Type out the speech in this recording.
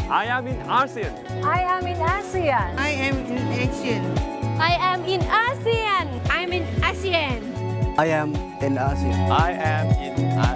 I am in ASEAN. I am in ASEAN. I am in Asian. I am in ASEAN. I'm in ASEAN. I am in ASEAN. I am in ASEAN.